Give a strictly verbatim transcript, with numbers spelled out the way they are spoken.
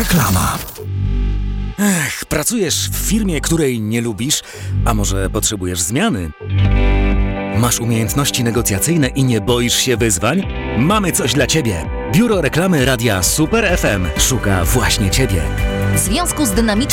Reklama. Ech, pracujesz w firmie, której nie lubisz, a może potrzebujesz zmiany? Masz umiejętności negocjacyjne i nie boisz się wyzwań? Mamy coś dla Ciebie. Biuro Reklamy Radia Super F M szuka właśnie Ciebie. W związku z dynamicznym